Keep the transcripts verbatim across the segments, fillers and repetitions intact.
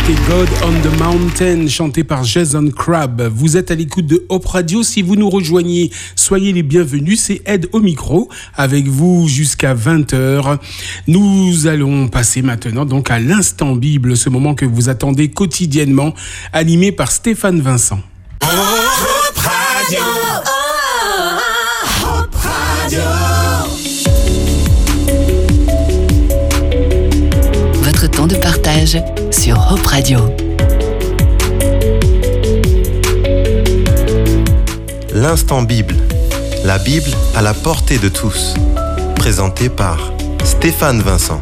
C'était God on the Mountain, chanté par Jason Crabb. Vous êtes à l'écoute de Hope Radio. Si vous nous rejoignez, soyez les bienvenus. C'est Ed au micro, avec vous jusqu'à vingt heures. Nous allons passer maintenant donc à l'instant Bible, ce moment que vous attendez quotidiennement, animé par Stéphane Vincent. Hope Radio. Hope Radio. Votre temps de partage sur Hope Radio. L'instant Bible. La Bible à la portée de tous. Présenté par Stéphane Vincent.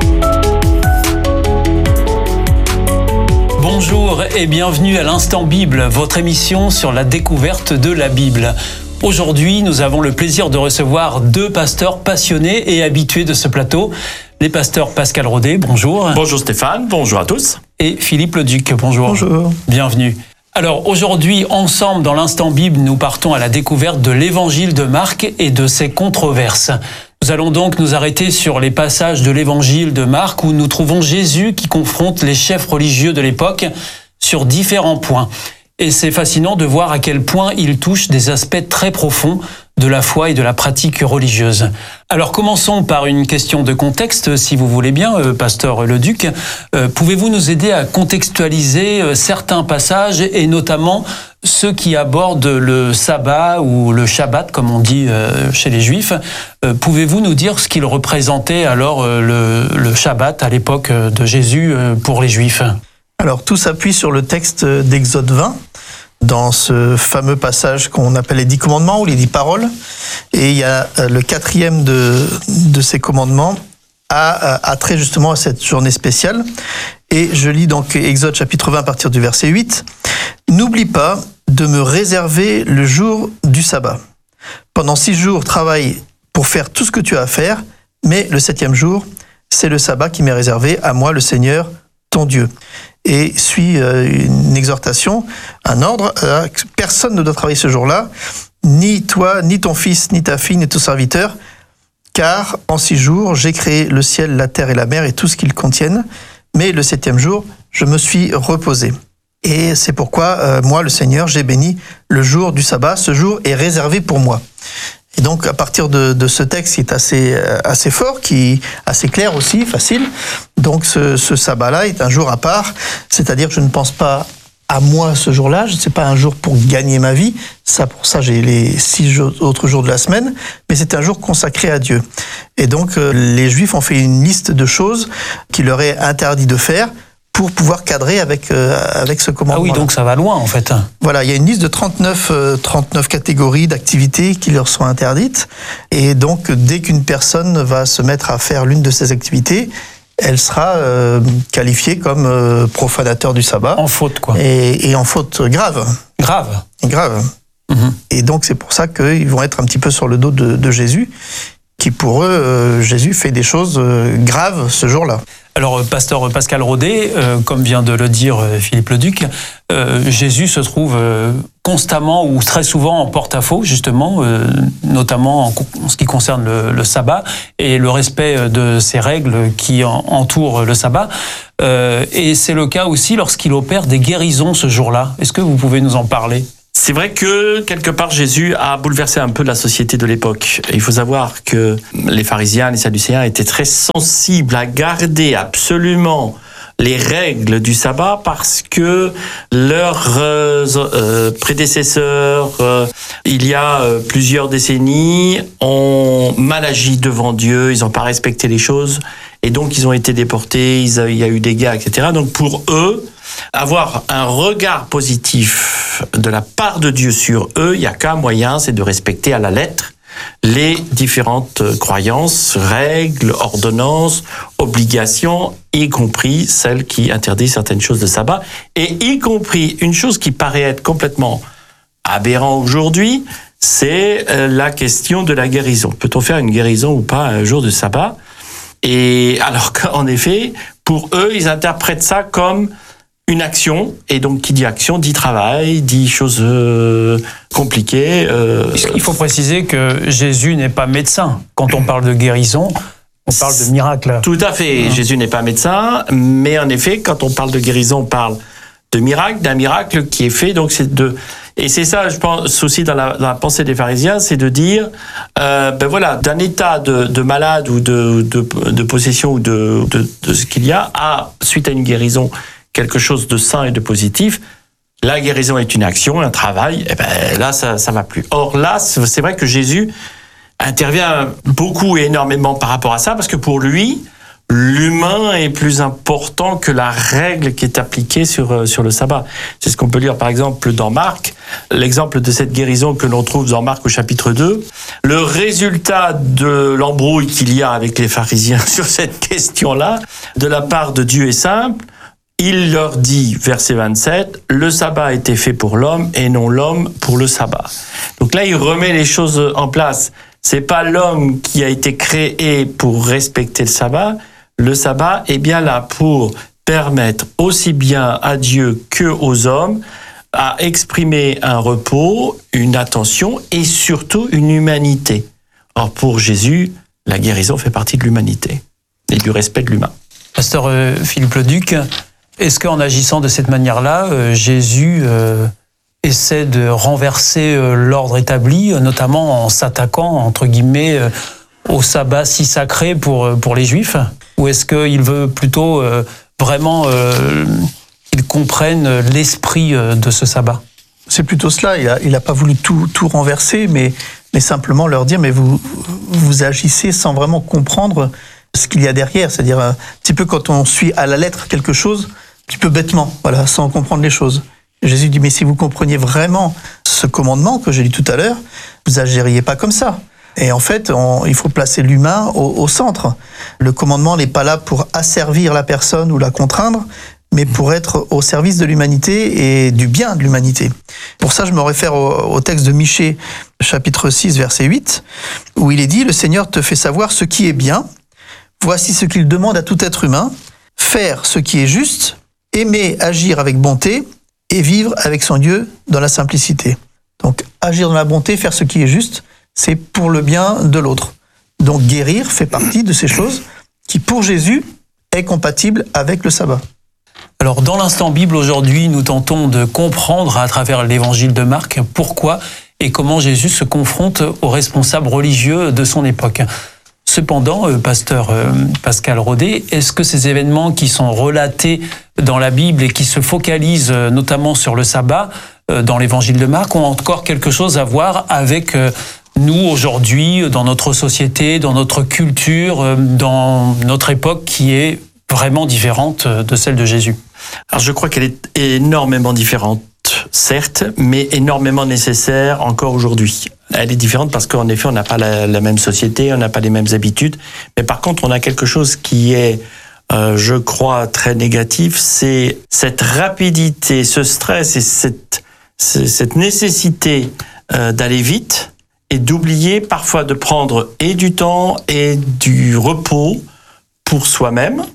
Bonjour et bienvenue à l'Instant Bible, votre émission sur la découverte de la Bible. Aujourd'hui, nous avons le plaisir de recevoir deux pasteurs passionnés et habitués de ce plateau. Les pasteurs Pascal Rodet, bonjour. Bonjour Stéphane, bonjour à tous. Et Philippe Leduc, bonjour. Bonjour. Bienvenue. Alors aujourd'hui, ensemble dans l'Instant Bible, nous partons à la découverte de l'Évangile de Marc et de ses controverses. Nous allons donc nous arrêter sur les passages de l'Évangile de Marc où nous trouvons Jésus qui confronte les chefs religieux de l'époque sur différents points. Et c'est fascinant de voir à quel point il touche des aspects très profonds de la foi et de la pratique religieuse. Alors commençons par une question de contexte, si vous voulez bien, euh, pasteur Leduc. Euh, pouvez-vous nous aider à contextualiser euh, certains passages et notamment ceux qui abordent le sabbat ou le Shabbat, comme on dit euh, chez les Juifs. Euh, pouvez-vous nous dire ce qu'il représentait alors euh, le, le Shabbat à l'époque de Jésus euh, pour les Juifs ? Alors, tout s'appuie sur le texte d'Exode vingt, dans ce fameux passage qu'on appelle les dix commandements ou les dix paroles. Et il y a le quatrième de, de ces commandements a, a trait justement à cette journée spéciale. Et je lis donc Exode chapitre vingt à partir du verset huit. « N'oublie pas de me réserver le jour du sabbat. Pendant six jours, travaille pour faire tout ce que tu as à faire, mais le septième jour, c'est le sabbat qui m'est réservé à moi, le Seigneur, ton Dieu. » Et suit une exhortation, un ordre. Personne ne doit travailler ce jour-là, ni toi, ni ton fils, ni ta fille, ni ton serviteur, car en six jours, j'ai créé le ciel, la terre et la mer et tout ce qu'ils contiennent, mais le septième jour, je me suis reposé. Et c'est pourquoi, euh, moi, le Seigneur, j'ai béni le jour du sabbat. Ce jour est réservé pour moi. Et donc, à partir de, de ce texte qui est assez, assez fort, qui est assez clair aussi, facile, donc ce, ce sabbat-là est un jour à part, c'est-à-dire que je ne pense pas à moi ce jour-là, ce n'est pas un jour pour gagner ma vie, ça pour ça j'ai les six jours, autres jours de la semaine, mais c'est un jour consacré à Dieu. Et donc, euh, les Juifs ont fait une liste de choses qu'il leur est interdit de faire, pour pouvoir cadrer avec, euh, avec ce commandement. Ah oui, donc ça va loin en fait. Voilà, il y a une liste de trente-neuf, euh, trente-neuf catégories d'activités qui leur sont interdites. Et donc, dès qu'une personne va se mettre à faire l'une de ces activités, elle sera euh, qualifiée comme euh, profanateur du sabbat. En faute, quoi. Et, et en faute grave. Grave. Et grave. Mm-hmm. Et donc, c'est pour ça qu'ils vont être un petit peu sur le dos de, de Jésus, qui pour eux, euh, Jésus fait des choses euh, graves ce jour-là. Alors, pasteur Pascal Rodet, euh, comme vient de le dire Philippe Leduc, euh, Jésus se trouve euh, constamment ou très souvent en porte-à-faux, justement, euh, notamment en, en ce qui concerne le, le sabbat et le respect de ces règles qui en, entourent le sabbat. Euh, et c'est le cas aussi lorsqu'il opère des guérisons ce jour-là. Est-ce que vous pouvez nous en parler ? C'est vrai que, quelque part, Jésus a bouleversé un peu la société de l'époque. Et il faut savoir que les pharisiens, les sadducéens étaient très sensibles à garder absolument les règles du sabbat parce que leurs euh, euh, prédécesseurs, euh, il y a euh, plusieurs décennies, ont mal agi devant Dieu, ils n'ont pas respecté les choses, et donc ils ont été déportés, ils a, il y a eu des guerres, et cetera. Donc pour eux, avoir un regard positif de la part de Dieu sur eux, il n'y a qu'un moyen, c'est de respecter à la lettre les différentes croyances, règles, ordonnances, obligations, y compris celles qui interdisent certaines choses de sabbat, et y compris une chose qui paraît être complètement aberrant aujourd'hui, c'est la question de la guérison. Peut-on faire une guérison ou pas un jour de sabbat ? Et alors qu'en effet, pour eux, ils interprètent ça comme une action, et donc qui dit action dit travail, dit choses euh, compliquées. Euh... Il faut préciser que Jésus n'est pas médecin. Quand on parle de guérison, On parle de miracle. Tout à fait. Mmh. Jésus n'est pas médecin, mais en effet, quand on parle de guérison, on parle de miracle, d'un miracle qui est fait. Donc c'est de et c'est ça, je pense aussi dans la, dans la pensée des pharisiens, c'est de dire, euh, ben voilà, d'un état de, de malade ou de, de, de possession ou de, de, de ce qu'il y a, à suite à une guérison, quelque chose de sain et de positif. La guérison est une action, un travail. Et ben là, ça, ça va plus. Or là, c'est vrai que Jésus intervient beaucoup et énormément par rapport à ça, parce que pour lui, l'humain est plus important que la règle qui est appliquée sur, sur le sabbat. C'est ce qu'on peut lire par exemple dans Marc, l'exemple de cette guérison que l'on trouve dans Marc au chapitre deux. Le résultat de l'embrouille qu'il y a avec les pharisiens sur cette question-là, de la part de Dieu est simple. Il leur dit, verset vingt-sept, « Le sabbat a été fait pour l'homme et non l'homme pour le sabbat. » Donc là, il remet les choses en place. C'est pas l'homme qui a été créé pour respecter le sabbat. Le sabbat est bien là pour permettre aussi bien à Dieu que aux hommes à exprimer un repos, une attention et surtout une humanité. Or, pour Jésus, la guérison fait partie de l'humanité et du respect de l'humain. Pasteur euh, Philippe Leduc, est-ce qu'en agissant de cette manière-là, euh, Jésus euh, essaie de renverser euh, l'ordre établi, euh, notamment en s'attaquant, entre guillemets, euh, au sabbat si sacré pour, pour les Juifs ? Ou est-ce qu'il veut plutôt euh, vraiment euh, qu'ils comprennent l'esprit euh, de ce sabbat ? C'est plutôt cela. Il a, il a pas voulu tout, tout renverser, mais, mais simplement leur dire, mais vous, vous agissez sans vraiment comprendre ce qu'il y a derrière. C'est-à-dire un petit peu quand on suit à la lettre quelque chose, un petit peu bêtement, voilà, sans comprendre les choses. Jésus dit, mais si vous compreniez vraiment ce commandement que j'ai dit tout à l'heure, vous agiriez pas comme ça. Et en fait, on, il faut placer l'humain au, au centre. Le commandement n'est pas là pour asservir la personne ou la contraindre, mais pour être au service de l'humanité et du bien de l'humanité. Pour ça, je me réfère au, au texte de Michée, chapitre six, verset huit, où il est dit « Le Seigneur te fait savoir ce qui est bien. Voici ce qu'il demande à tout être humain, faire ce qui est juste, aimer agir avec bonté et vivre avec son Dieu dans la simplicité. » Donc, agir dans la bonté, faire ce qui est juste, c'est pour le bien de l'autre. Donc guérir fait partie de ces choses qui, pour Jésus, est compatible avec le sabbat. Alors, dans l'Instant Bible, aujourd'hui, nous tentons de comprendre à travers l'évangile de Marc pourquoi et comment Jésus se confronte aux responsables religieux de son époque. Cependant, euh, pasteur euh, Pascal Rodet, est-ce que ces événements qui sont relatés dans la Bible et qui se focalisent euh, notamment sur le sabbat euh, dans l'évangile de Marc ont encore quelque chose à voir avec euh, nous aujourd'hui, dans notre société, dans notre culture, euh, dans notre époque qui est vraiment différente de celle de Jésus? Alors je crois qu'elle est énormément différente, certes, mais énormément nécessaire encore aujourd'hui. Elle est différente parce qu'en effet, on n'a pas la, la même société, on n'a pas les mêmes habitudes, mais par contre, on a quelque chose qui est, euh, je crois, très négatif, c'est cette rapidité, ce stress et cette, cette nécessité euh, d'aller vite et d'oublier parfois de prendre et du temps et du repos pour soi-même.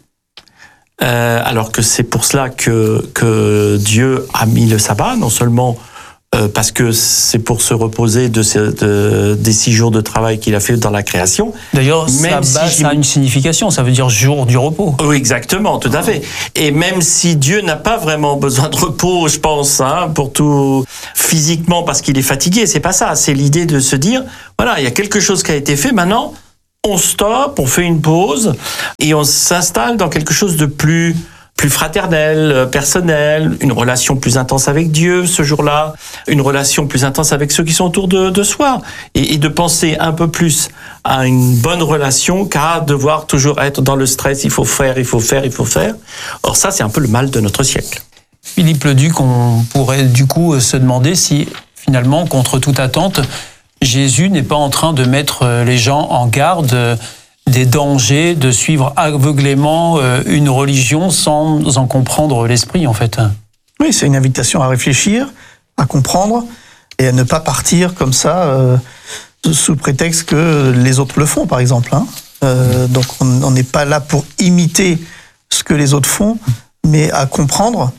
Euh, alors que c'est pour cela que, que Dieu a mis le sabbat, non seulement euh, parce que c'est pour se reposer de, ce, de des six jours de travail qu'il a fait dans la création. D'ailleurs, sabbat, si ça a une signification, ça veut dire jour du repos. Oui, exactement, tout à fait. Et même si Dieu n'a pas vraiment besoin de repos, je pense, hein, pour tout physiquement, parce qu'il est fatigué, c'est pas ça. C'est l'idée de se dire, voilà, il y a quelque chose qui a été fait, maintenant, on stoppe, on fait une pause et on s'installe dans quelque chose de plus, plus fraternel, personnel, une relation plus intense avec Dieu ce jour-là, une relation plus intense avec ceux qui sont autour de, de soi et, et de penser un peu plus à une bonne relation qu'à devoir toujours être dans le stress, il faut faire, il faut faire, il faut faire. Or ça, c'est un peu le mal de notre siècle. Philippe Leduc, on pourrait du coup se demander si finalement, contre toute attente, Jésus n'est pas en train de mettre les gens en garde des dangers de suivre aveuglément une religion sans en comprendre l'esprit, en fait. Oui, c'est une invitation à réfléchir, à comprendre et à ne pas partir comme ça euh, sous prétexte que les autres le font, par exemple. Hein. Euh, donc on n'est pas là pour imiter ce que les autres font, mais à comprendre.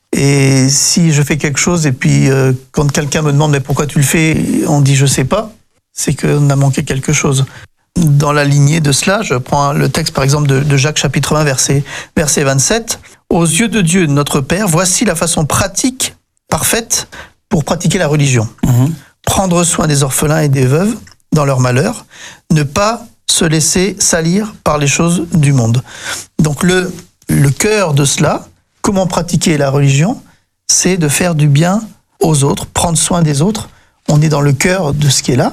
Et si je fais quelque chose et puis euh, quand quelqu'un me demande mais pourquoi tu le fais, on dit je sais pas, c'est qu'on a manqué quelque chose. dans la lignée de cela, je prends le texte par exemple de, de Jacques chapitre un, verset, verset vingt-sept. « Aux yeux de Dieu, notre Père, voici la façon pratique, parfaite, pour pratiquer la religion. Mmh. Prendre soin des orphelins et des veuves dans leur malheur, ne pas se laisser salir par les choses du monde. » Donc le, le cœur de cela, comment pratiquer la religion, c'est de faire du bien aux autres, prendre soin des autres. On est dans le cœur de ce qui est là.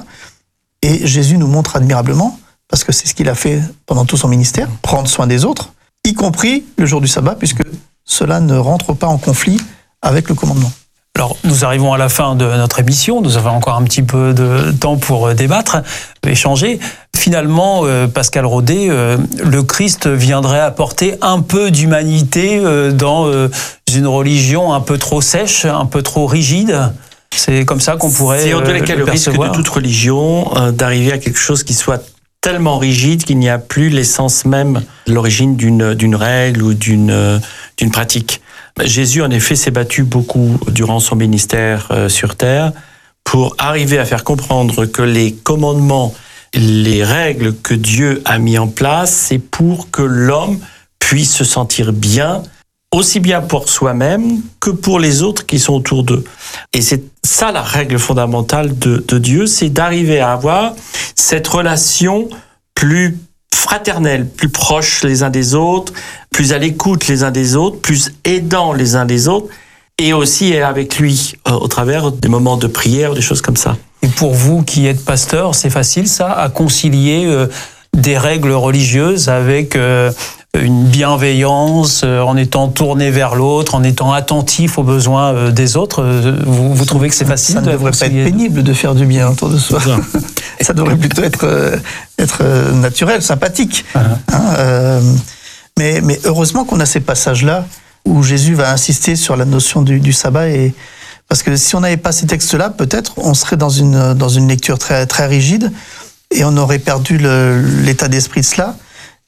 Et Jésus nous montre admirablement, parce que c'est ce qu'il a fait pendant tout son ministère, prendre soin des autres, y compris le jour du sabbat, puisque cela ne rentre pas en conflit avec le commandement. Alors, nous arrivons à la fin de notre émission. Nous avons encore un petit peu de temps pour débattre, échanger. Finalement, euh, Pascal Rodet, euh, le Christ viendrait apporter un peu d'humanité euh, dans euh, une religion un peu trop sèche, un peu trop rigide. C'est comme ça qu'on pourrait C'est en tous les cas euh, le risque de toute religion euh, d'arriver à quelque chose qui soit tellement rigide qu'il n'y a plus l'essence même, l'origine d'une d'une règle ou d'une euh, d'une pratique. Jésus, en effet, s'est battu beaucoup durant son ministère euh, sur terre pour arriver à faire comprendre que les commandements, les règles que Dieu a mis en place, c'est pour que l'homme puisse se sentir bien, aussi bien pour soi-même que pour les autres qui sont autour d'eux. Et c'est ça la règle fondamentale de, de Dieu, c'est d'arriver à avoir cette relation plus fraternelle, plus proche les uns des autres, plus à l'écoute les uns des autres, plus aidant les uns des autres, et aussi avec lui euh, au travers des moments de prière, des choses comme ça. Et pour vous qui êtes pasteur, c'est facile ça, à concilier euh, des règles religieuses avec euh, une bienveillance, euh, en étant tourné vers l'autre, en étant attentif aux besoins euh, des autres. Euh, vous, vous trouvez que c'est facile? Ça ne devrait pas être pénible de faire du bien autour de soi. Ça devrait plutôt être, euh, être euh, naturel, sympathique. Uh-huh. Hein, euh, mais, mais heureusement qu'on a ces passages-là où Jésus va insister sur la notion du, du sabbat. Et, parce que si on n'avait pas ces textes-là, peut-être on serait dans une, dans une lecture très, très rigide et on aurait perdu le, l'état d'esprit de cela.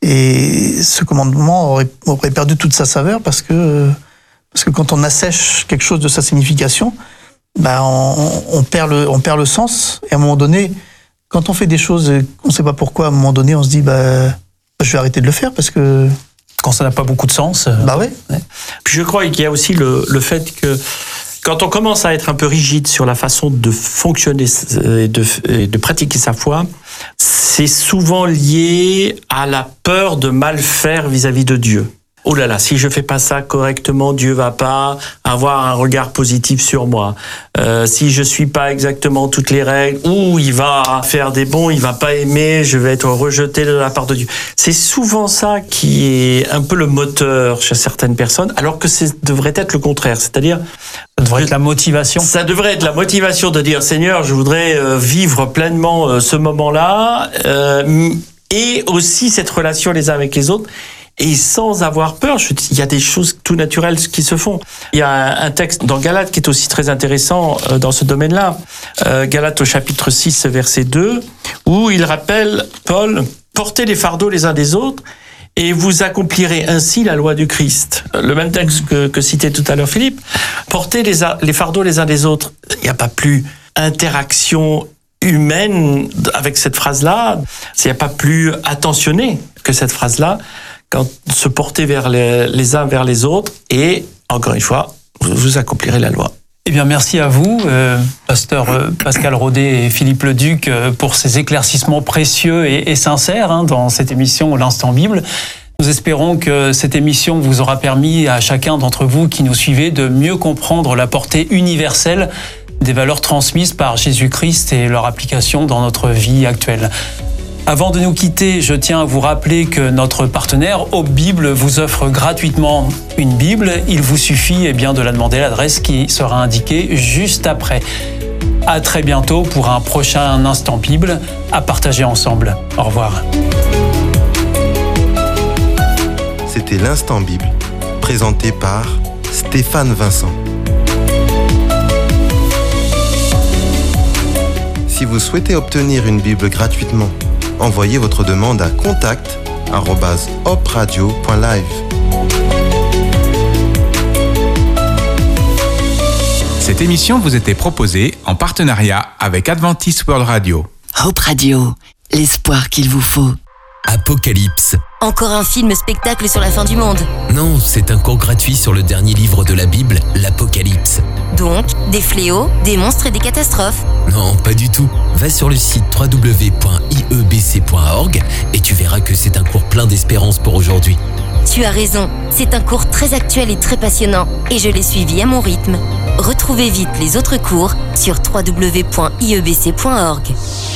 Et ce commandement aurait, aurait perdu toute sa saveur parce que, parce que quand on assèche quelque chose de sa signification, ben on, on, perd le, on perd le sens. Et à un moment donné, quand on fait des choses et qu'on ne sait pas pourquoi, à un moment donné, on se dit bah, je vais arrêter de le faire parce que... Quand ça n'a pas beaucoup de sens. Bah oui. Ouais. Puis je crois qu'il y a aussi le, le fait que quand on commence à être un peu rigide sur la façon de fonctionner et de, et de pratiquer sa foi, c'est souvent lié à la peur de mal faire vis-à-vis de Dieu. Oh là là, si je fais pas ça correctement, Dieu va pas avoir un regard positif sur moi. Euh, si je suis pas exactement toutes les règles, ou il va faire des bons, il va pas aimer, je vais être rejeté de la part de Dieu. C'est souvent ça qui est un peu le moteur chez certaines personnes, alors que ça devrait être le contraire. C'est-à-dire, ça devrait être la motivation. Ça devrait être la motivation de dire, Seigneur, je voudrais vivre pleinement ce moment-là, euh, et aussi cette relation les uns avec les autres. Et sans avoir peur, je, il y a des choses tout naturelles qui se font. Il y a un texte dans Galates qui est aussi très intéressant euh, dans ce domaine-là. Euh, Galates au chapitre six, verset deux, où il rappelle, Paul, « Portez les fardeaux les uns des autres et vous accomplirez ainsi la loi du Christ. » Le même texte que, que citait tout à l'heure Philippe. « Portez les, les fardeaux les uns des autres. » Il n'y a pas plus interaction humaine avec cette phrase-là. Il n'y a pas plus attentionné que cette phrase-là. Quand se porter vers les, les uns vers les autres et, encore une fois, vous, vous accomplirez la loi. Eh bien, merci à vous, euh, pasteur euh, Pascal Rodet et Philippe Leduc, euh, pour ces éclaircissements précieux et, et sincères hein, dans cette émission L'Instant Bible. Nous espérons que cette émission vous aura permis à chacun d'entre vous qui nous suivez de mieux comprendre la portée universelle des valeurs transmises par Jésus-Christ et leur application dans notre vie actuelle. Avant de nous quitter, je tiens à vous rappeler que notre partenaire Hope Bible vous offre gratuitement une Bible. Il vous suffit eh bien, de la demander, l'adresse qui sera indiquée juste après. À très bientôt pour un prochain Instant Bible à partager ensemble. Au revoir. C'était l'Instant Bible, présenté par Stéphane Vincent. Si vous souhaitez obtenir une Bible gratuitement, envoyez votre demande à contact arobase hopradio point live. Cette émission vous était proposée en partenariat avec Adventist World Radio. Hope Radio. l'espoir qu'il vous faut. Apocalypse. Encore un film spectacle sur la fin du monde. Non, c'est un cours gratuit sur le dernier livre de la Bible, l'Apocalypse. Donc, des fléaux, des monstres et des catastrophes. Non, pas du tout. Va sur le site w w w point i e b c point org et tu verras que c'est un cours plein d'espérance pour aujourd'hui. Tu as raison, c'est un cours très actuel et très passionnant, et je l'ai suivi à mon rythme. Retrouvez vite les autres cours sur w w w point i e b c point org.